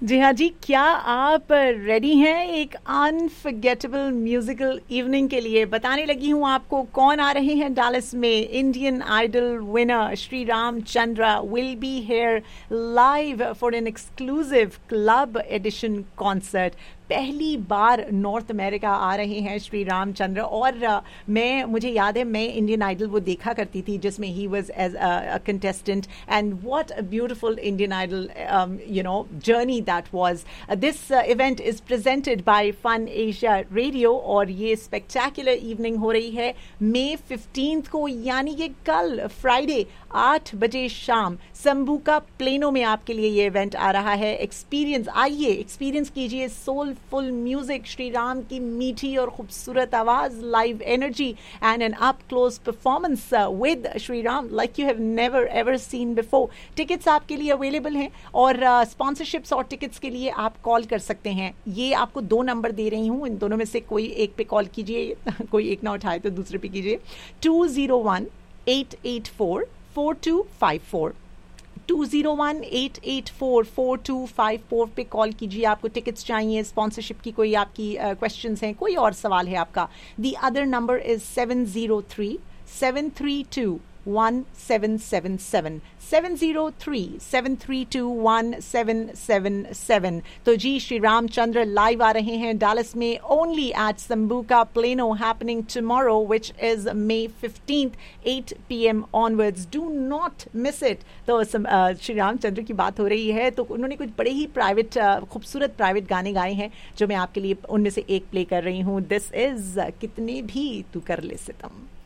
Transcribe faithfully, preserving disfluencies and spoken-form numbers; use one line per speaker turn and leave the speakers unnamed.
जी हाँ जी, क्या आप रेडी हैं एक अनफॉरगेटेबल म्यूजिकल इवनिंग के लिए? बताने लगी हूँ आपको कौन आ रहे हैं डालस में। Indian idol winner Shri Ram Chandra will be here live for an exclusive club addition concert. पहली बार नॉर्थ अमेरिका आ रहे हैं श्री रामचंद्र। और uh, मैं मुझे याद है मैं इंडियन आइडल वो देखा करती थी जिसमें he was as a contestant, and what a beautiful Indian idol you know journey that was. This event is presented by fun Asia radio और ये स्पेक्टेकुलर इवनिंग हो रही है मई फिफ्टींथ को, यानी कि कल फ्राइडे आठ बजे शाम संबुका प्लेनो में आपके लिए ये इवेंट आ रहा है। एक्सपीरियंस आइए एक्सपीरियंस कीजिए सोलफुल म्यूजिक, श्री राम की मीठी और खूबसूरत आवाज, live energy and N up close performance with Shri Ram like you have never ever seen before. Tickets आपके लिए अवेलेबल हैं और स्पॉन्सरशिप्स uh, और टिकट्स के लिए आप कॉल कर सकते हैं। ये आपको दो नंबर दे रही हूँ, इन दोनों में से कोई एक पे कॉल कीजिए कोई एक ना उठाए तो दूसरे पे कीजिए। To zero one eight eight four four to five four to zero one eight eight four four to five four पे कॉल कीजिए। आपको टिकट्स चाहिए, स्पॉन्सरशिप की कोई आपकी क्वेश्चंस uh, हैं, कोई और सवाल है आपका। The other number is seven zero three seven three to one seven seven seven seven zero three seven three to one seven seven seven. तो जी श्री रामचंद्र लाइव आ रहे हैं डालस में only eight संबुका plano, happening tomorrow which is May fifteenth eight P M onwards. Do not miss it. तो श्री रामचंद्र की बात हो रही है तो उन्होंने कुछ बड़े ही प्राइवेट खूबसूरत प्राइवेट गाने गाए हैं जो मैं आपके लिए उनमें से एक प्ले कर रही हूँ। दिस इज कितने भी तू कर ले सितम।